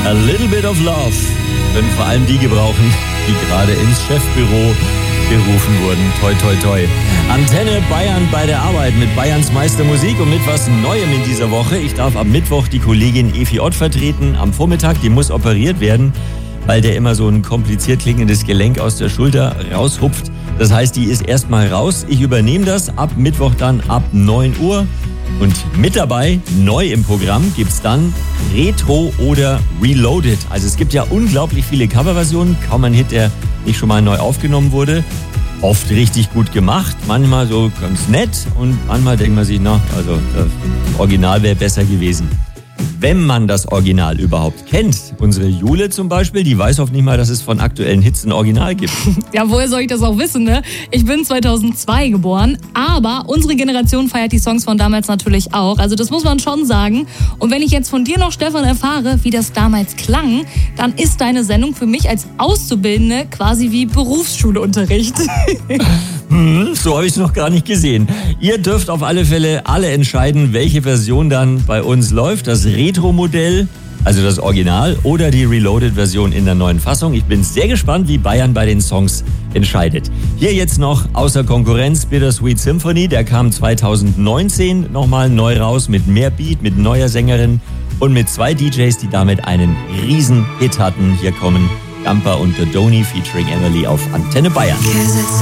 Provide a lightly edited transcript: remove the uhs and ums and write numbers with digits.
A little bit of love können vor allem die gebrauchen, die gerade ins Chefbüro gerufen wurden. Toi, toi, toi. Antenne Bayern bei der Arbeit mit Bayerns Meistermusik und mit was Neuem in dieser Woche. Ich darf am Mittwoch die Kollegin Evi Ott vertreten. Am Vormittag, die muss operiert werden, weil der immer so ein kompliziert klingendes Gelenk aus der Schulter raushupft. Das heißt, die ist erstmal raus. Ich übernehme das ab Mittwoch dann ab 9 Uhr. Und mit dabei, neu im Programm, gibt's dann Retro oder Reloaded. Also es gibt ja unglaublich viele Coverversionen. Kaum ein Hit, der nicht schon mal neu aufgenommen wurde. Oft richtig gut gemacht, manchmal so ganz nett. Und manchmal denkt man sich, also das Original wäre besser gewesen. Wenn man das Original überhaupt kennt. Unsere Jule zum Beispiel, die weiß oft nicht mal, dass es von aktuellen Hits ein Original gibt. Ja, woher soll ich das auch wissen, ne? Ich bin 2002 geboren, aber unsere Generation feiert die Songs von damals natürlich auch. Also das muss man schon sagen. Und wenn ich jetzt von dir noch, Stefan, erfahre, wie das damals klang, dann ist deine Sendung für mich als Auszubildende quasi wie Berufsschulunterricht. So habe ich es noch gar nicht gesehen. Ihr dürft auf alle Fälle alle entscheiden, welche Version dann bei uns läuft. Das Retro-Modell, also das Original, oder die Reloaded-Version in der neuen Fassung. Ich bin sehr gespannt, wie Bayern bei den Songs entscheidet. Hier jetzt noch außer Konkurrenz Bittersweet Symphony. Der kam 2019 nochmal neu raus mit mehr Beat, mit neuer Sängerin und mit 2 DJs, die damit einen riesen Hit hatten. Hier kommen Gamper und Dodoni featuring Emily auf Antenne Bayern.